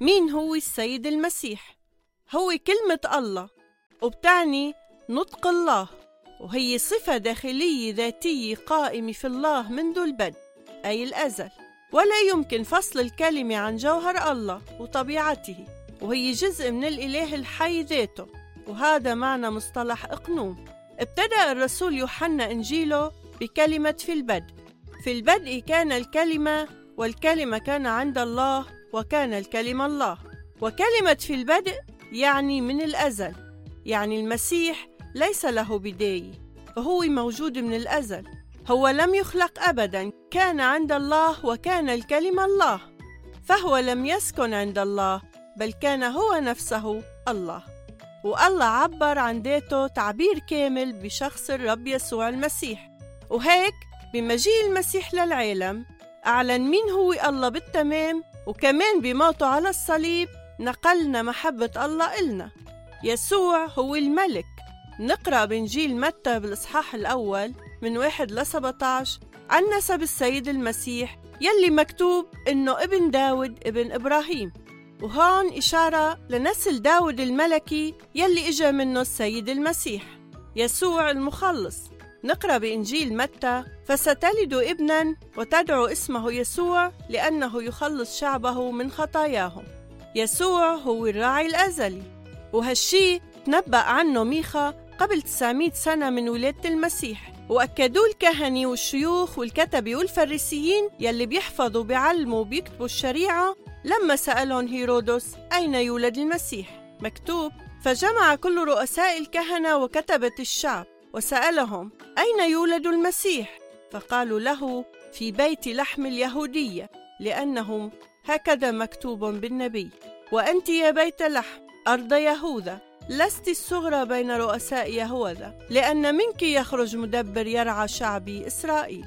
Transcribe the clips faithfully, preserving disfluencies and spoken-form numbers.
مين هو السيد المسيح؟ هو كلمة الله، وبتعني نطق الله، وهي صفة داخلية ذاتية قائمة في الله منذ البدء أي الأزل، ولا يمكن فصل الكلمة عن جوهر الله وطبيعته، وهي جزء من الإله الحي ذاته، وهذا معنى مصطلح إقنوم. ابتدأ الرسول يوحنا إنجيله بكلمة في البدء. في البدء كان الكلمة، والكلمة كان عند الله، وكان الكلمة الله. وكلمة في البدء يعني من الأزل، يعني المسيح ليس له بداية، وهو موجود من الأزل. هو لم يخلق أبدا، كان عند الله وكان الكلمة الله، فهو لم يسكن عند الله بل كان هو نفسه الله. والله عبر عن ذاته تعبير كامل بشخص الرب يسوع المسيح، وهيك بمجيء المسيح للعالم أعلن مين هو الله بالتمام، وكمان بموته على الصليب نقلنا محبة الله إلنا. يسوع هو الملك. نقرأ بإنجيل متى بالإصحاح الأول من واحد لسبعة عشر عن نسب السيد المسيح يلي مكتوب إنه ابن داود ابن إبراهيم، وهون إشارة لنسل داود الملكي يلي إجا منه السيد المسيح يسوع المخلص. نقرأ بإنجيل متى: فستلد ابنا وتدعو اسمه يسوع لأنه يخلص شعبه من خطاياهم. يسوع هو الراعي الأزلي، وهالشي تنبأ عنه ميخا قبل تسعمائة سنة من ولادة المسيح، وأكدوا الكهنة والشيوخ والكتبة والفريسيين يلي بيحفظوا بيعلموا وبيكتبوا الشريعة لما سألهم هيرودس أين يولد المسيح. مكتوب: فجمع كل رؤساء الكهنة وكتبة الشعب وسألهم أين يولد المسيح؟ فقالوا له: في بيت لحم اليهودية، لأنهم هكذا مكتوب بالنبي: وأنت يا بيت لحم أرض يهوذا لست الصغرى بين رؤساء يهوذا، لأن منك يخرج مدبر يرعى شعبي إسرائيل.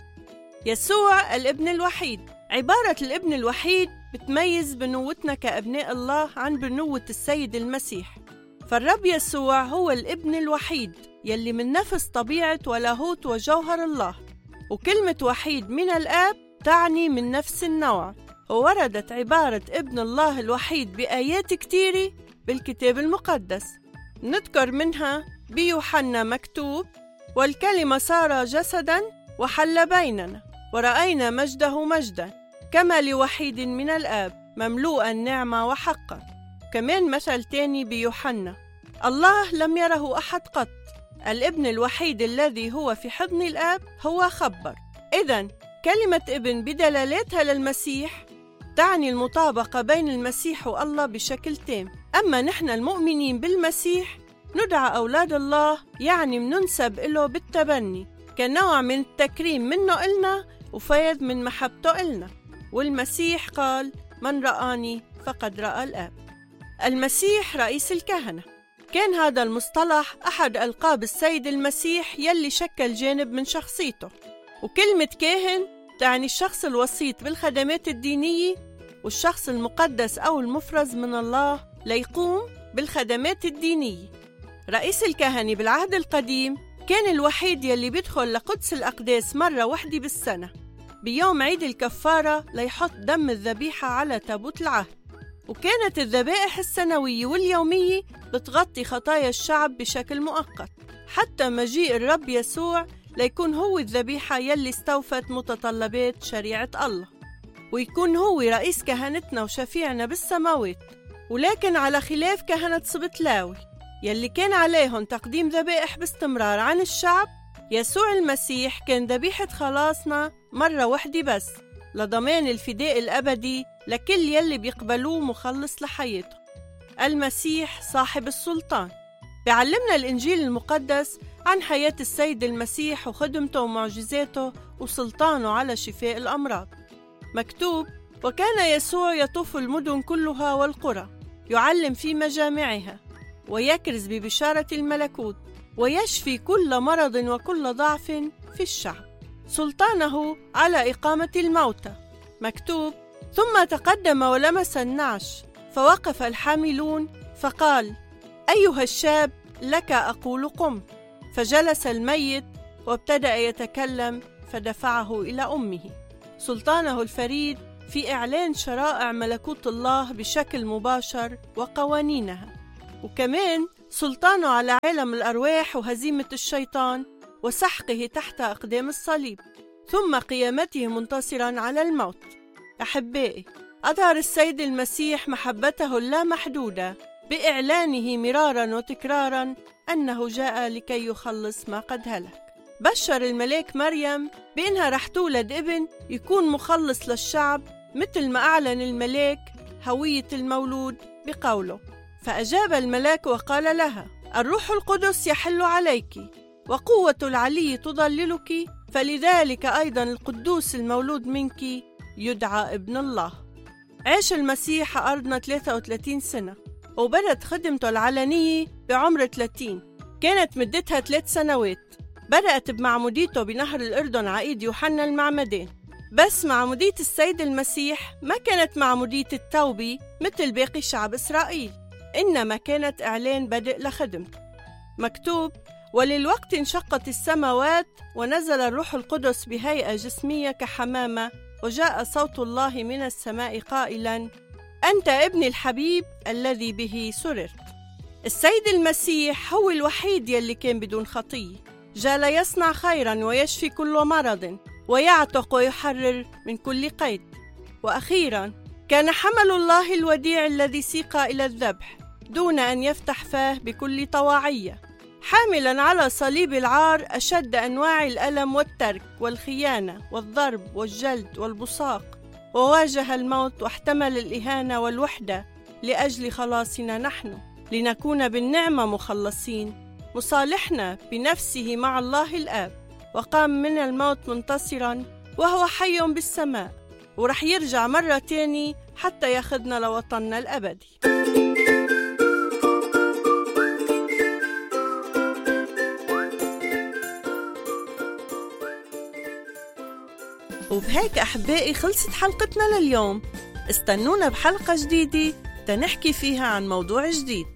يسوع الابن الوحيد. عبارة الابن الوحيد بتميز بنوتنا كأبناء الله عن بنوة السيد المسيح، فالرب يسوع هو الابن الوحيد يلي من نفس طبيعة ولاهوت وجوهر الله، وكلمة وحيد من الآب تعني من نفس النوع. ووردت عبارة ابن الله الوحيد بآيات كتيرة بالكتاب المقدس، نذكر منها بيوحنا مكتوب: والكلمة صار جسدا وحل بيننا ورأينا مجده مجدا كما لوحيد من الآب مملوءا نعمة وحقا. كمان مثل تاني بيوحنا: الله لم يره أحد قط، الابن الوحيد الذي هو في حضن الآب هو خبر. إذن كلمة ابن بدلالاتها للمسيح تعني المطابقة بين المسيح والله بشكل تام. أما نحن المؤمنين بالمسيح ندعى أولاد الله، يعني مننسب إله بالتبني كنوع من التكريم منه إلنا وفيض من محبته إلنا. والمسيح قال: من رآني فقد رأى الآب. المسيح رئيس الكهنة. كان هذا المصطلح أحد ألقاب السيد المسيح يلي شكل جانب من شخصيته. وكلمة كاهن تعني الشخص الوسيط بالخدمات الدينية والشخص المقدس أو المفرز من الله ليقوم بالخدمات الدينية. رئيس الكهنة بالعهد القديم كان الوحيد يلي بيدخل لقدس الأقداس مرة واحدة بالسنة بيوم عيد الكفارة ليحط دم الذبيحة على تابوت العهد. وكانت الذبائح السنوية واليومية بتغطي خطايا الشعب بشكل مؤقت حتى مجيء الرب يسوع ليكون هو الذبيحة يلي استوفت متطلبات شريعة الله، ويكون هو رئيس كهنتنا وشفيعنا بالسماوات. ولكن على خلاف كهنة سبط لاوي يلي كان عليهم تقديم ذبائح باستمرار عن الشعب، يسوع المسيح كان ذبيحة خلاصنا مرة واحدة بس لضمان الفداء الأبدي لكل يلي بيقبلوه مخلص لحياته. المسيح صاحب السلطان. بيعلمنا الإنجيل المقدس عن حياة السيد المسيح وخدمته ومعجزاته وسلطانه على شفاء الأمراض. مكتوب: وكان يسوع يطوف المدن كلها والقرى يعلم في مجامعها ويكرز ببشارة الملكوت ويشفي كل مرض وكل ضعف في الشعب. سلطانه على إقامة الموتى. مكتوب: ثم تقدم ولمس النعش فوقف الحاملون فقال: أيها الشاب لك أقول قم. فجلس الميت وابتدأ يتكلم فدفعه إلى أمه. سلطانه الفريد في إعلان شرائع ملكوت الله بشكل مباشر وقوانينها، وكمان سلطانه على عالم الأرواح وهزيمة الشيطان وسحقه تحت أقدام الصليب، ثم قيامته منتصرا على الموت. أحبائي، أظهر السيد المسيح محبته اللامحدودة بإعلانه مرارا وتكرارا أنه جاء لكي يخلص ما قد هلك. بشر الملاك مريم بأنها رح تولد ابن يكون مخلص للشعب، مثل ما أعلن الملاك هوية المولود بقوله: فأجاب الملاك وقال لها: الروح القدس يحل عليك، وقوة العلي تضللك، فلذلك أيضا القدوس المولود منك يدعى ابن الله. عاش المسيح على أرضنا ثلاثة وثلاثين سنة، وبدأت خدمته العلنية بعمر ثلاثين، كانت مدتها ثلاث سنوات. بدأت بمعموديته بنهر الأردن على إيد يوحنا المعمدان. بس معمودية السيد المسيح ما كانت معمودية التوبة مثل باقي شعب إسرائيل، إنما كانت إعلان بدء لخدمته. مكتوب: وللوقت انشقت السماوات ونزل الروح القدس بهيئة جسمية كحمامة، وجاء صوت الله من السماء قائلا: أنت ابني الحبيب الذي به سررت. السيد المسيح هو الوحيد يلي كان بدون خطية، جاء ليصنع خيرا ويشفي كل مرض ويعتق ويحرر من كل قيد. وأخيرا كان حمل الله الوديع الذي سيق إلى الذبح دون أن يفتح فاه بكل طواعية، حاملا على صليب العار أشد أنواع الألم والترك والخيانة والضرب والجلد والبصاق، وواجه الموت واحتمل الإهانة والوحدة لأجل خلاصنا نحن، لنكون بالنعمة مخلصين، مصالحنا بنفسه مع الله الآب، وقام من الموت منتصرا وهو حي بالسماء، ورح يرجع مرة تاني حتى ياخدنا لوطننا الأبدي. وبهيك أحبائي خلصت حلقتنا لليوم. استنونا بحلقة جديدة تنحكي فيها عن موضوع جديد.